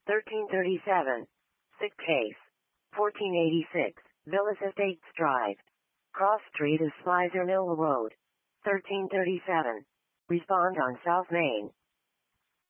1337. Sick case. 1486. Villas Estates Drive. Cross Street is Slizer Mill Road. 1337. Respond on South Main.